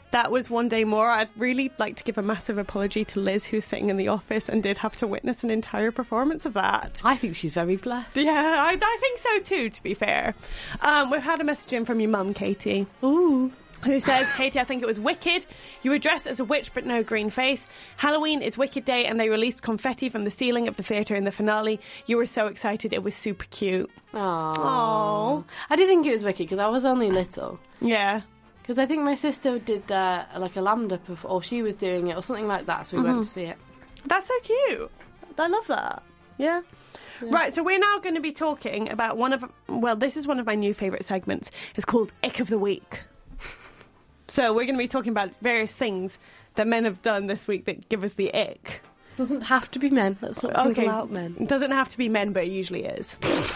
that was one day more. I'd really like to give a massive apology to Liz, who's sitting in the office and did have to witness an entire performance of that. I think she's very blessed. Yeah, I think so too, to be fair. We've had a message in from your mum, Katie. Ooh. Who says, Katie, I think it was wicked. You were dressed as a witch but no green face. Halloween is Wicked Day and they released confetti from the ceiling of the theatre in the finale. You were so excited. It was super cute. Aww. I did think it was wicked because I was only little. Yeah. Because I think my sister did like a lambda or she was doing it or something like that, so we went to see it. That's so cute. I love that. Yeah. Right, so we're now going to be talking about this is one of my new favourite segments. It's called Ick of the Week. So we're going to be talking about various things that men have done this week that give us the ick. Doesn't have to be men. Let's not single out men. It doesn't have to be men, but it usually is.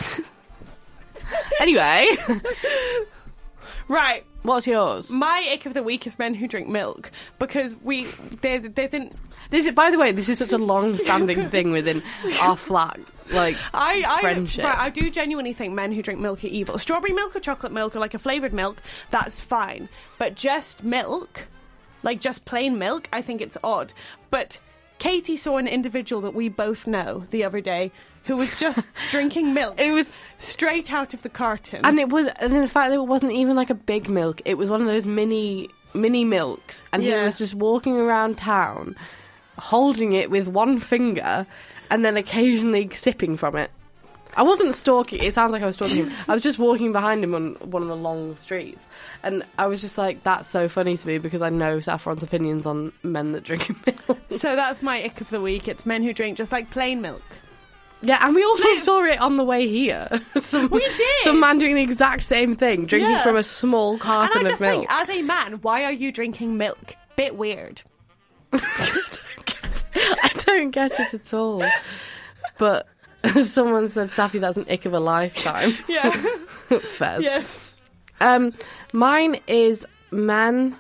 Anyway. Right. What's yours? My ick of the week is men who drink milk. Because by the way, this is such a long-standing thing within our flat. Like, friendship. Right, I do genuinely think men who drink milk are evil. Strawberry milk or chocolate milk or like a flavoured milk, that's fine. But just milk, like just plain milk, I think it's odd. But Katie saw an individual that we both know the other day who was just drinking milk. It was straight out of the carton. And in fact, it wasn't even like a big milk. It was one of those mini milks. And he was just walking around town, holding it with one finger, and then occasionally sipping from it. I wasn't stalking. It sounds like I was stalking him. I was just walking behind him on one of the long streets. And I was just like, that's so funny to me because I know Saffron's opinions on men that drink milk. So that's my ick of the week. It's men who drink just like plain milk. Yeah, and we also saw it on the way here. We did. Some man doing the exact same thing, drinking from a small carton of milk. And I just think, as a man, why are you drinking milk? Bit weird. I don't get it at all. But someone said, Safi, that's an ick of a lifetime. Yeah. Fez. Yes. Mine is men...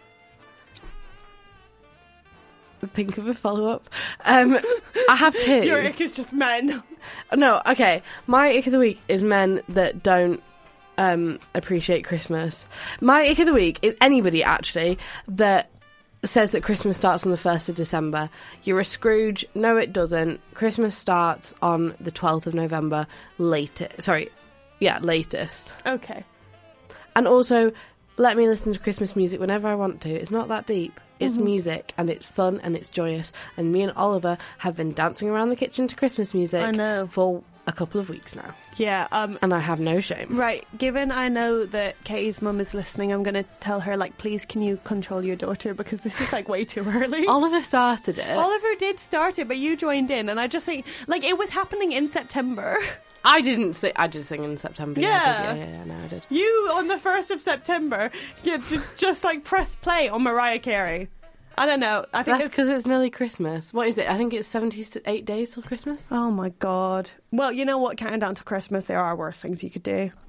Think of a follow-up. I have two. Your ick is just men. No, okay. My ick of the week is men that don't appreciate Christmas. My ick of the week is anybody, actually, that says that Christmas starts on the 1st of December. You're a Scrooge. No, it doesn't. Christmas starts on the 12th of November. Latest. Okay. And also, let me listen to Christmas music whenever I want to. It's not that deep. It's music, and it's fun, and it's joyous. And me and Oliver have been dancing around the kitchen to Christmas music for a couple of weeks now. Yeah. And I have no shame. Right. Given I know that Katie's mum is listening, I'm going to tell her, like, please can you control your daughter because this is, like, way too early. Oliver started it. Oliver did start it, but you joined in. And I just think, like, it was happening in September. I did sing in September. Yeah. I did. You, on the 1st of September, just like press play on Mariah Carey. I don't know. I think that's because it's nearly Christmas. What is it? I think it's 78 days till Christmas. Oh my God. Well, you know what? Counting down to Christmas, there are worse things you could do.